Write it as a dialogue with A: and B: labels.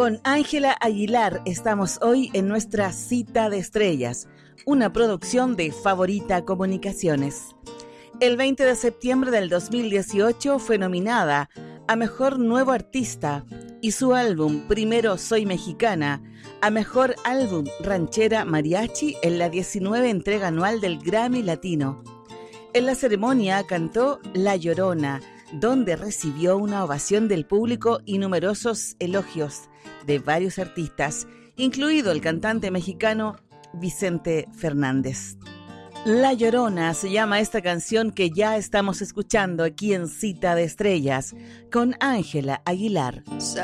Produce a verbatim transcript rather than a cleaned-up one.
A: Con Ángela Aguilar estamos hoy en nuestra Cita de Estrellas, una producción de Favorita Comunicaciones. El veinte de septiembre del dos mil dieciocho fue nominada a Mejor Nuevo Artista y su álbum Primero Soy Mexicana a Mejor Álbum Ranchera Mariachi en la diecinueve entrega anual del Grammy Latino. En la ceremonia cantó La Llorona, donde recibió una ovación del público y numerosos elogios de varios artistas, incluido el cantante mexicano Vicente Fernández. La Llorona se llama esta canción que ya estamos escuchando aquí en Cita de Estrellas con Ángela Aguilar.